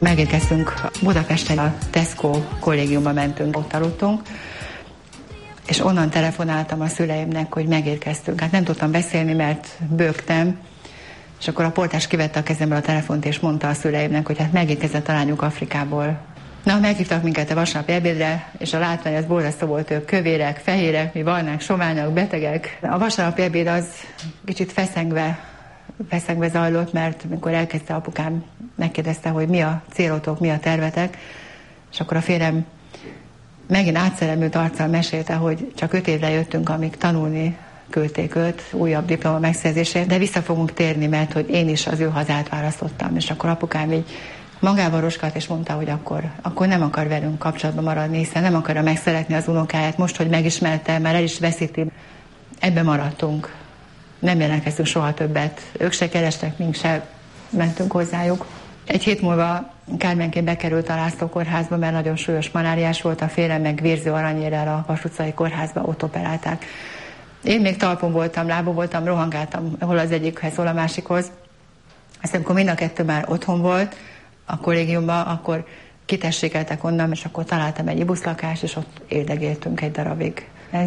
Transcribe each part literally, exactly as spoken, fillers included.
Megérkeztünk Budapesten, a Tesco kollégiumba mentünk, ott aludtunk, és onnan telefonáltam a szüleimnek, hogy megérkeztünk. Hát nem tudtam beszélni, mert bőgtem, és akkor a portás kivette a kezemből a telefont, és mondta a szüleimnek, hogy hát megérkezett a lányuk Afrikából. Na, meghívtak minket a vasárnapi ebédre, és a látvány az borzasztó volt, ők kövérek, fehérek, mi barnák, sományak, betegek. A vasárnapi ebéd az kicsit feszengve, feszengve zajlott, mert mikor elkezdte apukám, megkérdezte, hogy mi a célotok, mi a tervetek, és akkor a férjem megint átszellemült arccal mesélte, hogy csak öt évre jöttünk, amíg tanulni küldték őt, újabb diploma megszerzésért, de vissza fogunk térni, mert hogy én is az ő hazát választottam. És akkor apukám így magával roskadt, és mondta, hogy akkor, akkor nem akar velünk kapcsolatban maradni, hiszen nem akarja megszeretni az unokáját. Most, hogy megismerte, már el is veszíti. Ebben maradtunk. Nem jelentkeztünk soha többet. Ők se kerestek, mink se mentünk hozzájuk. Egy hét múlva Kármenként bekerült a László kórházba, mert nagyon súlyos maláriás volt, a férjem meg vérző aranyérrel a Vas utcai kórházba, ott operálták. Én még talpon voltam, lábon voltam, rohangáltam hol az egyikhez, hol a másikhoz. Aztán, amikor mind a kettő már otthon volt, a kollégiumban, akkor kitessékeltek onnan, és akkor találtam egy ibuszlakást, és ott éldegéltünk egy darabig. Ez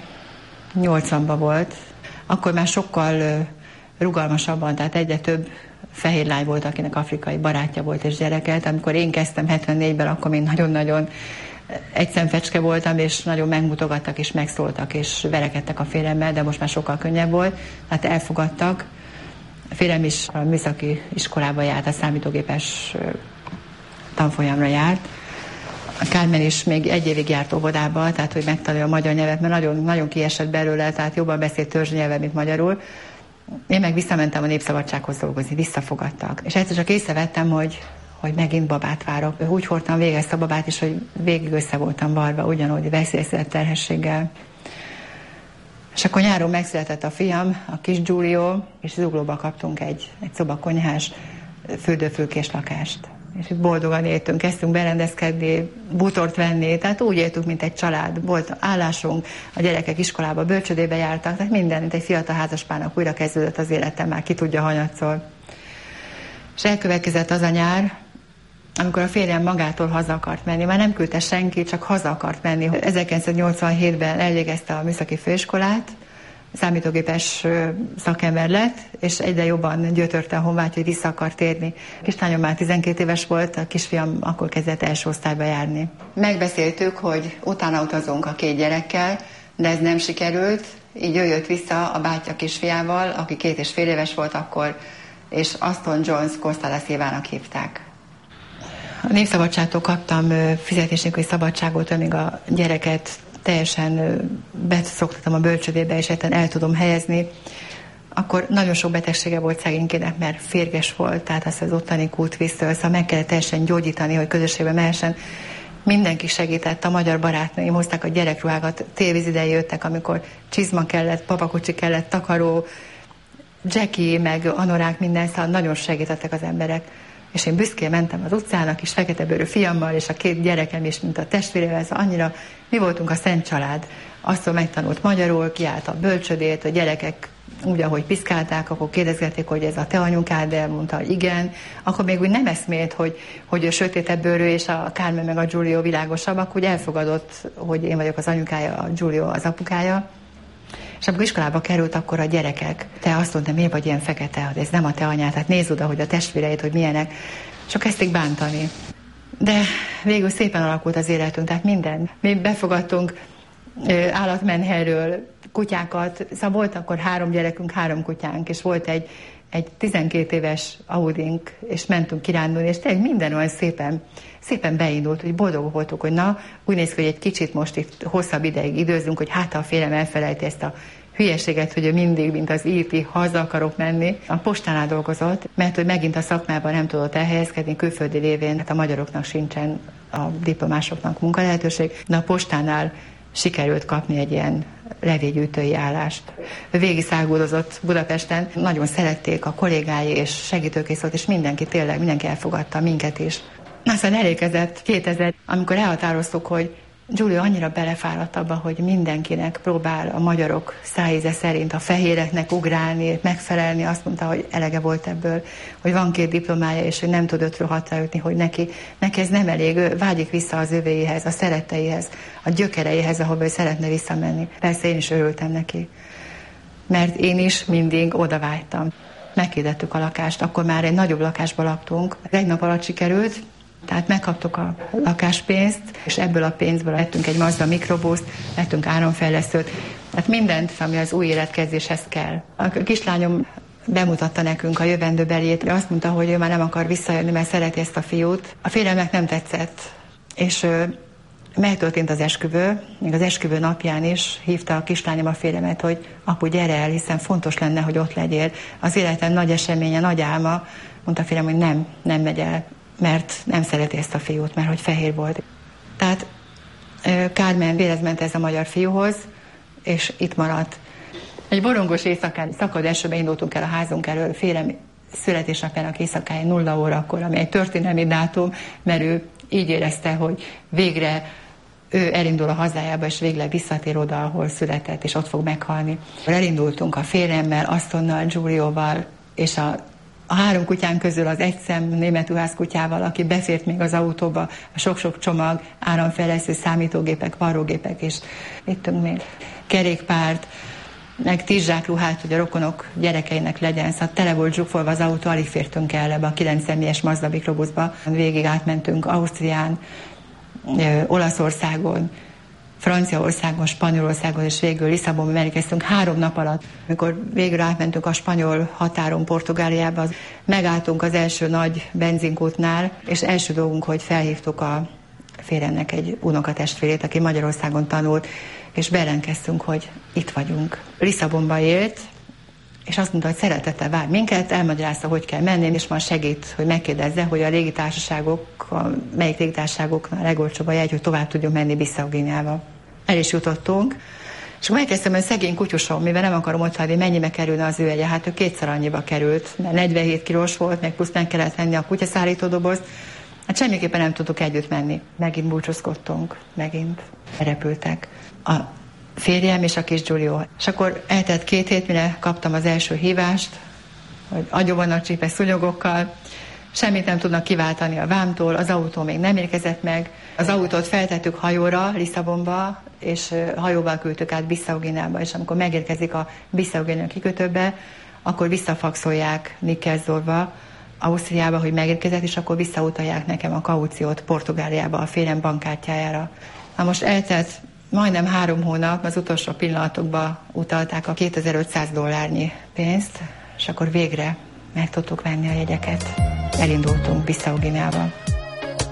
nyolcvanban volt. Akkor már sokkal ö, rugalmasabban, tehát egyre több fehér lány volt, akinek afrikai barátja volt és gyereket. Amikor én kezdtem hetvennégyben, akkor még nagyon-nagyon egyszemfecske voltam, és nagyon megmutogattak, és megszóltak, és verekedtek a férjemmel, de most már sokkal könnyebb volt. Hát elfogadtak. A férjem is a műszaki iskolába járt, a számítógépes tanfolyamra járt. A Kármen is még egy évig járt óvodába, tehát hogy megtanulja a magyar nyelvet, mert nagyon, nagyon kiesett belőle, tehát jobban beszélt törzsnyelven, mint magyarul. Én meg visszamentem a Népszabadsághoz dolgozni, visszafogadtak. És egyszer csak észrevettem, hogy, hogy megint babát várok. Úgy hordtam végig ezt a babát is, hogy végig össze voltam varva, ugyanúgy veszélyeztetett terhességgel. És akkor nyáron megszületett a fiam, a kis Giulio, és Zuglóba kaptunk egy, egy szobakonyhás fürdőfülkés lakást. És itt boldogan éltünk, kezdtünk berendezkedni, bútort venni, tehát úgy éltünk, mint egy család. Volt állásunk, a gyerekek iskolába, bölcsödébe jártak, tehát minden, mint egy fiatal házaspárnak újra kezdődött az életem, már ki tudja hanyatszol. És elkövetkezett az a nyár, amikor a férjem magától haza akart menni. Már nem küldte senki, csak haza akart menni. ezerkilencszáznyolcvanhétben elvégezte a műszaki főiskolát, számítógépes szakember lett, és egyre jobban gyötörte a honvágy, hogy vissza akar térni. A kislányom már tizenkét éves volt, a kisfiam akkor kezdett első osztályba járni. Megbeszéltük, hogy utána utazunk a két gyerekkel, de ez nem sikerült, így ő jött vissza a bátyja kisfiával, aki két és fél éves volt akkor, és Aston Jones Costa da Silvának hívták. A Népszabadságtól kaptam fizetés nélküli szabadságot, amíg a gyereket teljesen beszoktatom a bölcsödébe, és egyáltalán el tudom helyezni. Akkor nagyon sok betegsége volt szegénykének, mert férges volt, tehát azt az ottani kult vissza, szóval meg kellett teljesen gyógyítani, hogy közösségbe mehessen. Mindenki segített, a magyar barátnőim hozták a gyerekruhákat, tévízidei jöttek, amikor csizma kellett, papakocsi kellett, takaró, Jackie, meg anorák, minden, szóval nagyon segítettek az emberek. És én büszkén mentem az utcán, a kis feketebőrű fiammal, és a két gyerekem is, mint a testvérével, szóval annyira mi voltunk a szent család. Aztól megtanult magyarul, kiállt a bölcsödét, a gyerekek úgy, ahogy piszkálták, akkor kérdezgették, hogy ez a te anyukád, de mondta, hogy igen. Akkor még úgy nem eszmélt, hogy, hogy a sötétebb bőrű és a Kármen meg a Giulio világosabb, akkor úgy elfogadott, hogy én vagyok az anyukája, a Giulio az apukája. És amikor iskolába került, akkor a gyerekek, te azt mondta, miért vagy ilyen fekete, hogy ez nem a te anyád, hát nézd oda, hogy a testvéreid, hogy milyenek. Csak kezdték bántani. De végül szépen alakult az életünk, tehát minden. Mi befogadtunk állatmenhelyről kutyákat, szóval volt akkor három gyerekünk, három kutyánk, és volt egy, egy tizenkét éves Audink, és mentünk kirándulni, és tényleg minden olyan szépen, szépen beindult, hogy boldogok voltunk, hogy na, úgy néz ki, hogy egy kicsit most itt hosszabb ideig időzünk, hogy hát a férjem elfelejti ezt a hülyeséget, hogy ő mindig, mint az írti, haza akarok menni. A postánál dolgozott, mert hogy megint a szakmában nem tudott elhelyezkedni, külföldi lévén, hát a magyaroknak sincsen, a diplomásoknak munkalehetőség, de a postánál sikerült kapni egy ilyen levélgyűjtői állást. Végig száguldozott Budapesten, nagyon szerették a kollégái, és segítőkész volt, és mindenki tényleg, mindenki elfogadta minket is. Aztán elérkezett kétezer, amikor elhatároztuk, hogy Giulio annyira belefáradt abba, hogy mindenkinek próbál a magyarok szájíze szerint a fehéreknek ugrálni, megfelelni. Azt mondta, hogy elege volt ebből, hogy van két diplomája, és hogy nem tud ötről hatra jutni, hogy neki, neki ez nem elég, ő vágyik vissza az övéihez, a szeretteihez, a gyökereihez, ahol ő szeretne visszamenni. Persze én is örültem neki, mert én is mindig oda vágytam. Meghirdettük a lakást, akkor már egy nagyobb lakásban laktunk. Egy nap alatt sikerült, tehát megkaptuk a lakáspénzt, és ebből a pénzből vettünk egy Mazda mikrobuszt, vettünk áramfejlesztőt, tehát mindent, ami az új életkezdéshez kell. A kislányom bemutatta nekünk a jövendőbeliét, azt mondta, hogy ő már nem akar visszajönni, mert szereti ezt a fiút. A férjemnek nem tetszett, és megtörtént az esküvő, még az esküvő napján is hívta a kislányom a férjemet, hogy apu, gyere el, hiszen fontos lenne, hogy ott legyél. Az életem nagy eseménye, nagy álma. Mondta a férjem, hogy nem, nem megy el, mert nem szereti ezt a fiút, mert hogy fehér volt. Tehát Carmen vérezment ez a magyar fiúhoz, és itt maradt. Egy borongos éjszakán, szakad esőben indultunk el a házunk elől, férjem születésnapjának éjszakáján nulla órakor, ami egy történelmi dátum, mert ő így érezte, hogy végre ő elindul a hazájába, és végleg visszatér oda, ahol született, és ott fog meghalni. Elindultunk a férjemmel, Astonnal, Giulioval, és a A három kutyán közül az egyszem németühász kutyával, aki befért még az autóba, a sok-sok csomag, áramfejlesztő, számítógépek, varrógépek, és ittünk még kerékpárt, meg tíz zsák ruhát, hogy a rokonok gyerekeinek legyen. Szóval tele volt zsúfolva az autó, alig fértünk el ebbe a kilenc személyes Mazda mikrobuszba. Végig átmentünk Ausztrián, Olaszországon, Franciaországon, Spanyolországon, és végül Lisszabonban megérkeztünk három nap alatt. Amikor végül átmentünk a spanyol határon Portugáliába, megálltunk az első nagy benzinkútnál, és első dolgunk, hogy felhívtuk a férjemnek egy unokatestvérét, aki Magyarországon tanult, és bejelentkeztünk, hogy itt vagyunk. Lisszabonba élt, és azt mondta, hogy szeretettel vár minket, elmagyarázta, hogy kell menni, és már segít, hogy megkérdezze, hogy a légitársaságok, a, melyik légitársaságoknál legolcsóbb a jegy, hogy tovább tudjunk menni Bissau-Guineába. El is jutottunk, és akkor megkezdtem, hogy szegény kutyusom, mivel nem akarom ott hagyni, mennyibe kerülne az ő jegye. Hát ő kétszer annyiba került, mert negyvenhét kilós volt, meg plusz meg kellett venni a kutyaszállító dobozt. Hát semmiképpen nem tudtuk együtt menni. Megint búcsúzkodtunk, megint repültek. A férjem és a kis Giulio. És akkor eltelt két hét, mire kaptam az első hívást, hogy agyom vannak csípve szúnyogokkal, semmit nem tudnak kiváltani a vámtól, az autó még nem érkezett meg. Az autót feltettük hajóra, Lisszabonba, és hajóval küldtük át Bissau-Guineába, és amikor megérkezik a Bissau-Guinea kikötőbe, akkor visszafaxolják Nikelzorba, Ausztriába, hogy megérkezett, és akkor visszautalják nekem a kauciót Portugáliába, a férjem bankkártyájára. Na most eltelt majdnem három hónap, az utolsó pillanatokban utalták a kétezer-ötszáz dollárnyi pénzt, és akkor végre meg tudtuk venni a jegyeket. Elindultunk Bissau-Guineába.